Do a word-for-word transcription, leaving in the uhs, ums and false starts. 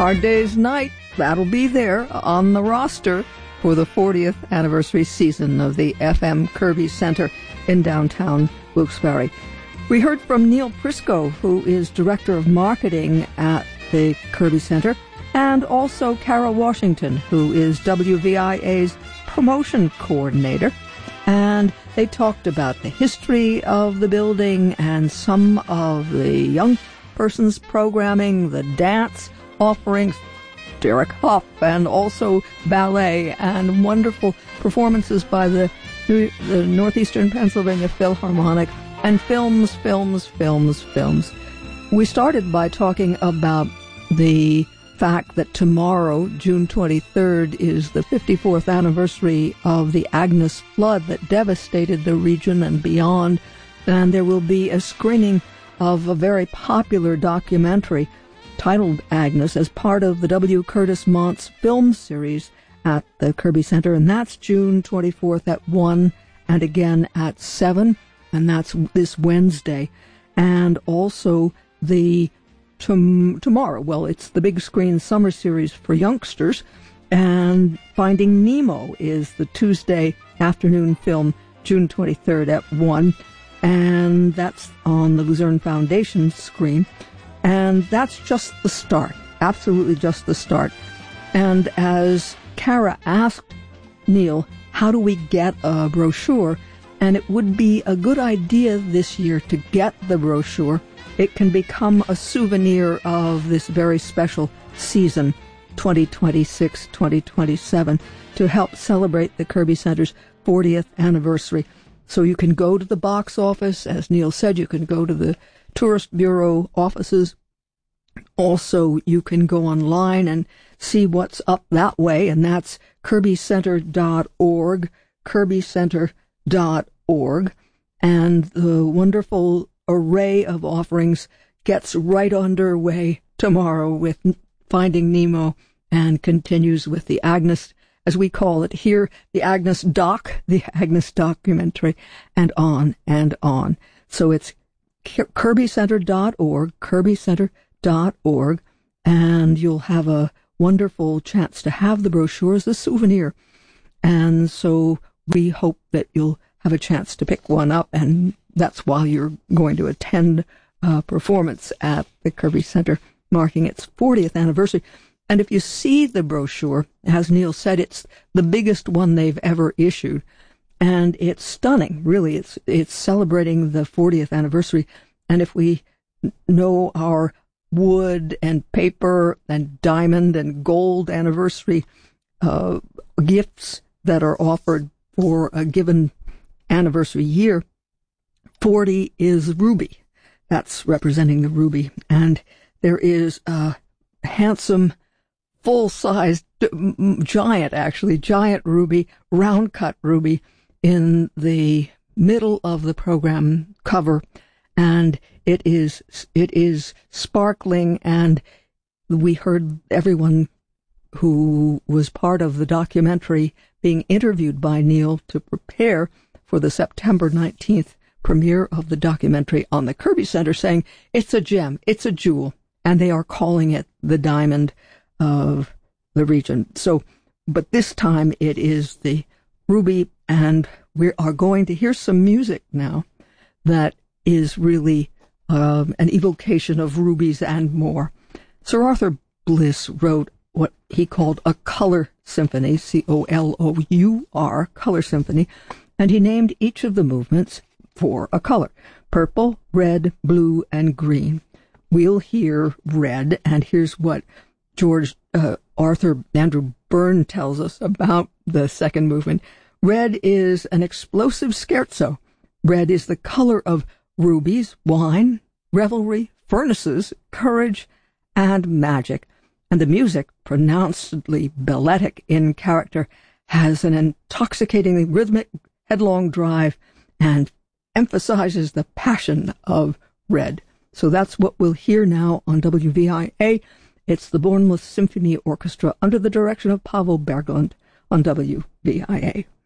Hard Day's Night, that'll be there on the roster for the fortieth anniversary season of the F M Kirby Center in downtown Wilkes-Barre. We heard from Neil Prisco, who is Director of Marketing at the Kirby Center, and also Kara Washington, who is W V I A's Promotion Coordinator. And they talked about the history of the building and some of the young persons programming, the dance offerings, Derek Hough, and also ballet, and wonderful performances by the, the Northeastern Pennsylvania Philharmonic, and films, films, films, films. We started by talking about the fact that tomorrow, June twenty-third, is the fifty-fourth anniversary of the Agnes flood that devastated the region and beyond, and there will be a screening of a very popular documentary titled Agnes as part of the W. Curtis Montz film series at the Kirby Center, and that's June twenty-fourth at one and again at seven, and that's this Wednesday. And also the tom- tomorrow, well, it's the big screen summer series for youngsters, and Finding Nemo is the Tuesday afternoon film, June twenty-third at one, and that's on the Luzerne Foundation screen. And that's just the start, absolutely just the start. And as Kara asked Neil, how do we get a brochure? And it would be a good idea this year to get the brochure. It can become a souvenir of this very special season, twenty twenty-six twenty twenty-seven, to help celebrate the Kirby Center's fortieth anniversary. So you can go to the box office, as Neil said, you can go to the Tourist Bureau offices. Also, you can go online and see what's up that way, and that's kirby center dot org, kirby center dot org, and the wonderful array of offerings gets right underway tomorrow with Finding Nemo and continues with the Agnes, as we call it here, the Agnes Doc, the Agnes documentary, and on and on. So it's kirby center dot org, kirby center dot org, and you'll have a wonderful chance to have the brochure as a souvenir. And so we hope that you'll have a chance to pick one up, and that's while you're going to attend a performance at the Kirby Center marking its fortieth anniversary. And if you see the brochure, as Neil said, it's the biggest one they've ever issued, and it's stunning, really. It's it's celebrating the fortieth anniversary. And if we know our wood and paper and diamond and gold anniversary uh, gifts that are offered for a given anniversary year, forty is ruby. That's representing the ruby. And there is a handsome, full-sized, giant, actually, giant ruby, round-cut ruby in the middle of the program cover. And it is it is sparkling, and we heard everyone who was part of the documentary being interviewed by Neil to prepare for the September nineteenth premiere of the documentary on the Kirby Center, saying it's a gem, it's a jewel, and they are calling it the diamond of the region. So, but this time it is the ruby, and we are going to hear some music now that is really uh, an evocation of rubies and more. Sir Arthur Bliss wrote what he called a color symphony, C O L O U R, color symphony, and he named each of the movements for a color: purple, red, blue, and green. We'll hear red, and here's what George uh, Arthur Andrew Byrne tells us about the second movement. Red is an explosive scherzo. Red is the color of rubies, wine, revelry, furnaces, courage, and magic. And the music, pronouncedly balletic in character, has an intoxicatingly rhythmic, headlong drive and emphasizes the passion of red. So that's what we'll hear now on W V I A. It's the Bournemouth Symphony Orchestra under the direction of Pavel Berglund on W V I A.